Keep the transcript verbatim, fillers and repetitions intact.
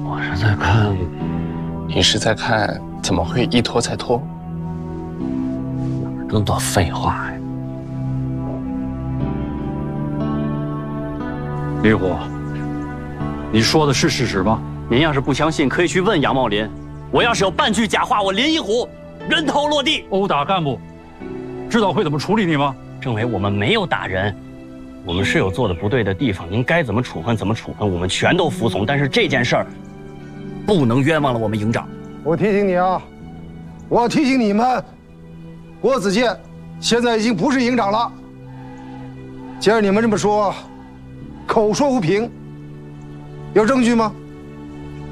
我是在看， 你是在看怎么会一拖再拖？ 那么多废话呀！ 李虎，你说的是事实吗？ 您要是不相信，可以去问杨茂林。我要是有半句假话，我林一虎人头落地。 殴打干部，知道会怎么处理你吗？ 政委，我们没有打人，我们是有做的不对的地方，您该怎么处分怎么处分，我们全都服从。但是这件事儿不能冤枉了我们营长。 我提醒你啊，我要提醒你们，郭子健现在已经不是营长了。既然你们这么说，口说无凭，有证据吗？